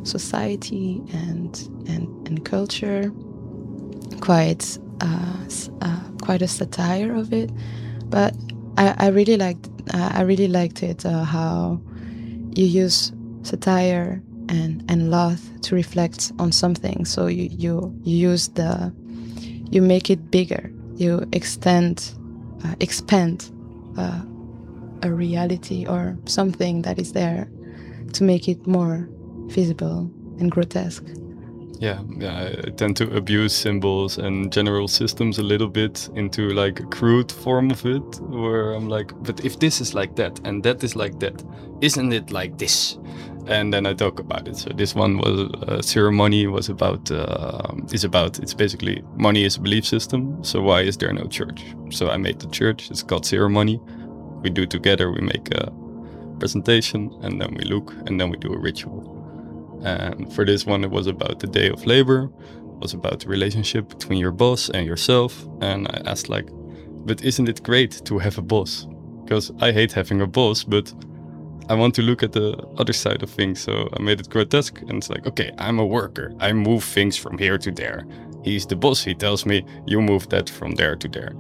society and culture, quite quite a satire of it. But I really liked it, how you use satire and laugh to reflect on something. So you use you make it bigger. You expand a reality or something that is there to make it more visible and grotesque. Yeah, I tend to abuse symbols and general systems a little bit into like a crude form of it, where I'm like, but if this is like that and that is like that, isn't it like this? And then I talk about it. So this one was ceremony was about it's basically money is a belief system. So why is there no church? So I made the church. It's called ceremony. We do together. We make a presentation and then we look and then we do a ritual. And for this one, it was about the day of labor. It was about the relationship between your boss and yourself. And I asked like, but isn't it great to have a boss? Because I hate having a boss, but I want to look at the other side of things. So I made it grotesque. And it's like, okay, I'm a worker. I move things from here to there. He's the boss. He tells me, you move that from there to there.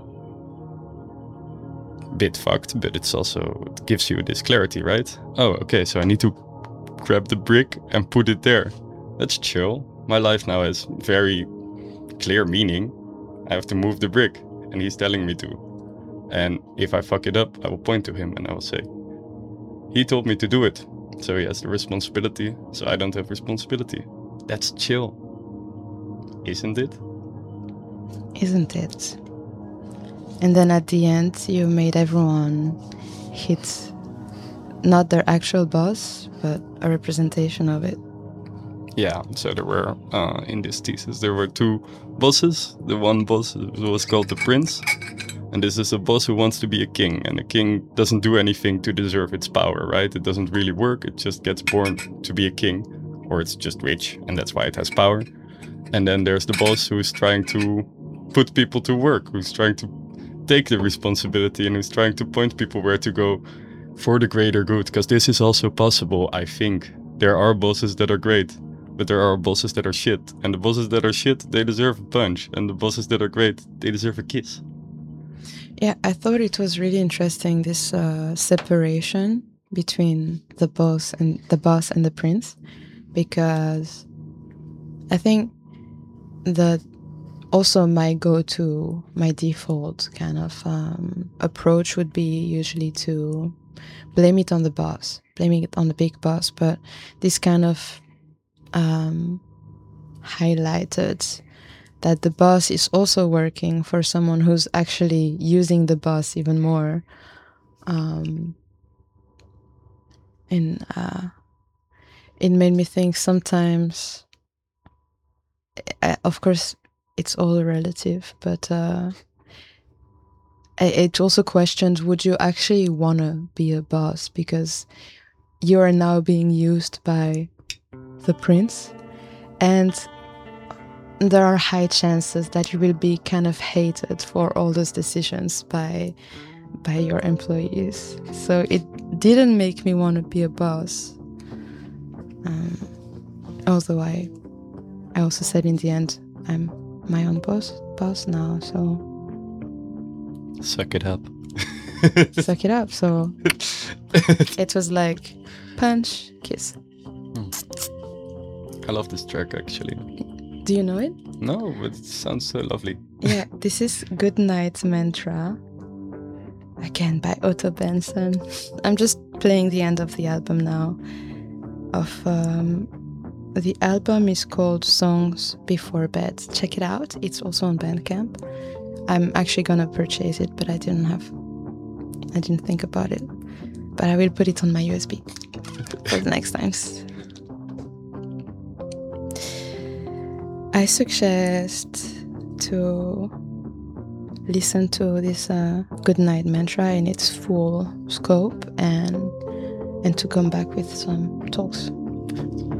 Bit fucked, but it gives you this clarity, right? Oh, okay, so I need to grab the brick and put it there. That's chill. My life now has very clear meaning. I have to move the brick, and he's telling me to. And if I fuck it up, I will point to him and I will say, he told me to do it, so he has the responsibility, so I don't have responsibility. That's chill. Isn't it? Isn't it? And then at the end, you made everyone hit not their actual boss, but a representation of it. Yeah, so there were, in this thesis, there were two bosses. The one boss was called the prince. And this is a boss who wants to be a king. And a king doesn't do anything to deserve its power, right? It doesn't really work. It just gets born to be a king. Or it's just rich, and that's why it has power. And then there's the boss who's trying to put people to work, who's trying to take the responsibility and who's trying to point people where to go for the greater good. Because this is also possible, I think. There are bosses that are great, but there are bosses that are shit. And the bosses that are shit, they deserve a punch. And the bosses that are great, they deserve a kiss. Yeah, I thought it was really interesting, this separation between the boss and the prince, because I think that also my default kind of approach would be usually to blame it on the boss, blaming it on the big boss. But this kind of highlighted that the boss is also working for someone who's actually using the boss even more. And it made me think sometimes, of course, it's all relative, but it also questioned, would you actually want to be a boss? Because you are now being used by the prince, and there are high chances that you will be kind of hated for all those decisions by your employees. So it didn't make me want to be a boss. Although I also said in the end, I'm my own boss now, so suck it up. Suck it up. So it was like punch, kiss. I love this track, actually. Do you know it? No, but it sounds so lovely. Yeah, this is Goodnight Mantra, again by Otto Benson. I'm just playing the end of the album now. The album is called Songs Before Bed. Check it out. It's also on Bandcamp. I'm actually gonna purchase it, but I didn't think about it. But I will put it on my USB for the next times. I suggest to listen to this Goodnight Mantra in its full scope and to come back with some talks.